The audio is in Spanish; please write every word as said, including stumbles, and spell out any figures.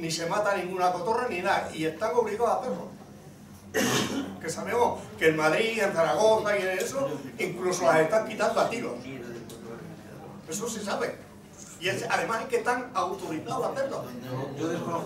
ni se mata ninguna cotorra ni nada, y están obligados a hacerlo. Que sabemos que en Madrid, en Zaragoza y en eso, incluso las están quitando a tiros. Eso se sabe. Y es, además es que están autorizados a hacerlo. Yo desconozco